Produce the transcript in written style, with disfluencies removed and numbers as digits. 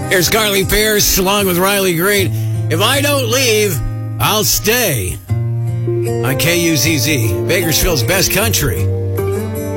Here's Carly Pierce along with Riley Green. If I don't leave, I'll stay. On KUZZ, Bakersfield's best country.